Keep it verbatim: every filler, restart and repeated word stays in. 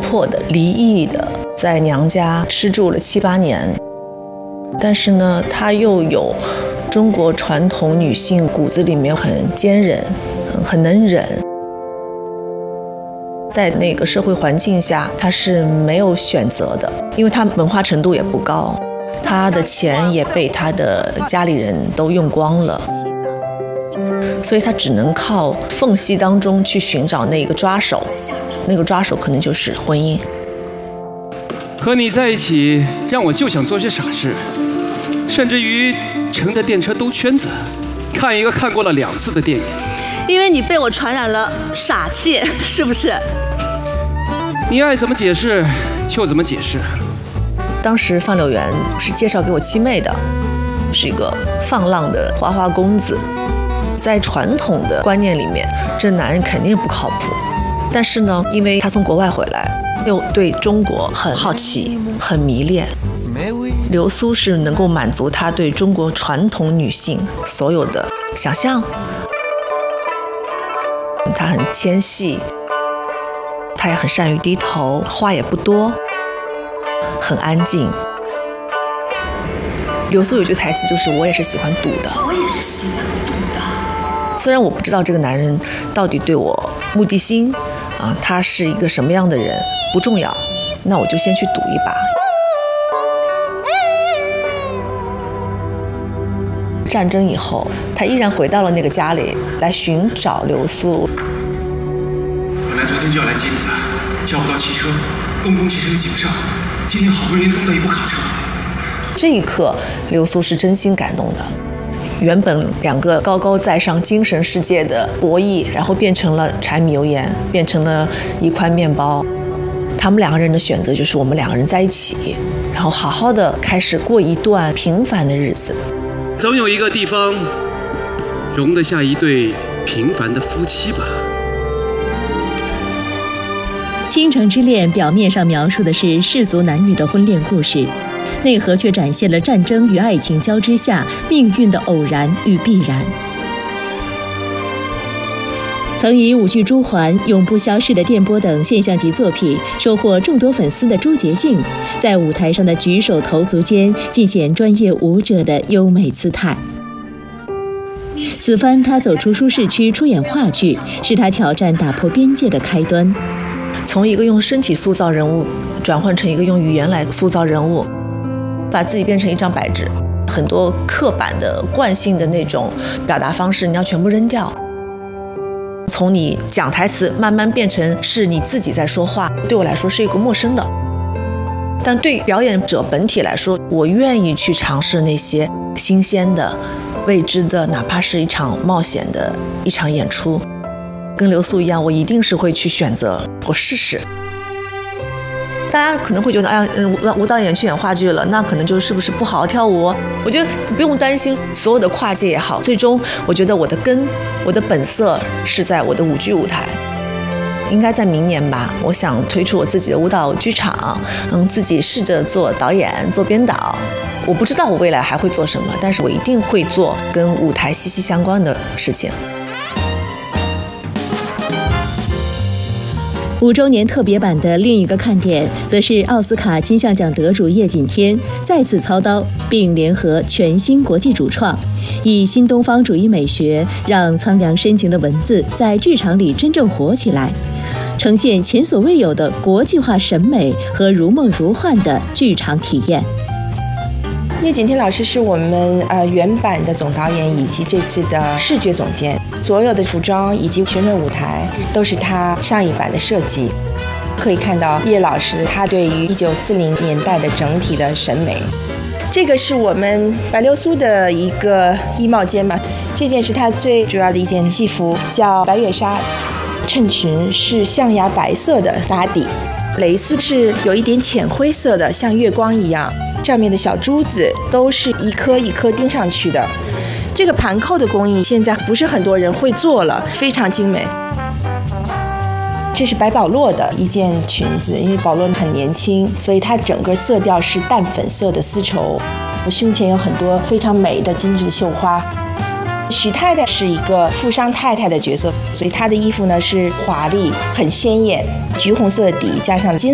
迫的、离异的，在娘家吃住了七八年。但是呢，她又有中国传统女性骨子里面很坚韧、很很能忍。在那个社会环境下，她是没有选择的，因为她文化程度也不高，她的钱也被她的家里人都用光了。所以他只能靠缝隙当中去寻找那个抓手，那个抓手可能就是婚姻。 和你在一起，让我就想做些傻事，甚至于乘着电车兜圈子，看一个看过了两次的电影。 因为你被我传染了傻气，是不是？ 你爱怎么解释就怎么解释。 当时范柳原是介绍给我七妹的，是一个放浪的花花公子。在传统的观念里面，这男人肯定不靠谱。但是呢，因为他从国外回来，又对中国很好奇、很迷恋，流苏是能够满足他对中国传统女性所有的想象。他很纤细，他也很善于低头，话也不多，很安静。流苏有句台词就是“我也是喜欢赌的”。我也是喜欢赌的。虽然我不知道这个男人到底对我目的心啊，他是一个什么样的人不重要，那我就先去赌一把。战争以后，他依然回到了那个家里来寻找流苏。 本来昨天就要来接你的，叫不到汽车，公共汽车也挤不上，今天好不容易弄到一部卡车。 这一刻，流苏是真心感动的。原本两个高高在上精神世界的博弈，然后变成了柴米油盐，变成了一块面包。他们两个人的选择就是我们两个人在一起，然后好好的开始过一段平凡的日子。 总有一个地方容得下一对平凡的夫妻吧。 《倾城之恋》表面上描述的是世俗男女的婚恋故事，内核却展现了战争与爱情交织下命运的偶然与必然。曾以舞剧《朱鹮》《永不消逝的电波》等现象级作品收获众多粉丝的朱洁静，在舞台上的举手投足间尽显专业舞者的优美姿态。此番她走出舒适区出演话剧，是她挑战打破边界的开端。 从一个用身体塑造人物，转换成一个用语言来塑造人物，把自己变成一张白纸，很多刻板的惯性的那种表达方式你要全部扔掉。从你讲台词慢慢变成是你自己在说话，对我来说是一个陌生的。但对表演者本体来说，我愿意去尝试那些新鲜的、未知的，哪怕是一场冒险的一场演出。跟流苏一样，我一定是会去选择，我试试。大家可能会觉得，哎呀，嗯，舞蹈演员去演话剧了，那可能就是不是不好好跳舞？我觉得不用担心，所有的跨界也好，最终我觉得我的根，我的本色是在我的舞剧舞台。应该在明年吧，我想推出我自己的舞蹈剧场，嗯，自己试着做导演、做编导。我不知道我未来还会做什么，但是我一定会做跟舞台息息相关的事情。 五周年特别版的另一个看点，则是奥斯卡金像奖得主叶锦添再次操刀，并联合全新国际主创，以新东方主义美学，让苍凉深情的文字在剧场里真正活起来，呈现前所未有的国际化审美和如梦如幻的剧场体验。 叶锦添老师是我们呃原版的总导演以及这次的视觉总监，所有的服装以及旋转舞台都是他上一版的设计。可以看到叶老师他对于一九四零年代的整体的审美。这个是我们白流苏的一个衣帽间吧，这件是他最主要的一件戏服，叫白月纱，衬裙是象牙白色的打底，蕾丝是有一点浅灰色的，像月光一样。上面的小珠子都是一颗一颗钉上去的，这个盘扣的工艺现在不是很多人会做了，非常精美。这是白宝洛的一件裙子，因为宝洛很年轻，所以它整个色调是淡粉色的丝绸，胸前有很多非常美的精致的绣花。许太太是一个富商太太的角色，所以她的衣服呢是华丽很鲜艳，橘红色的底加上金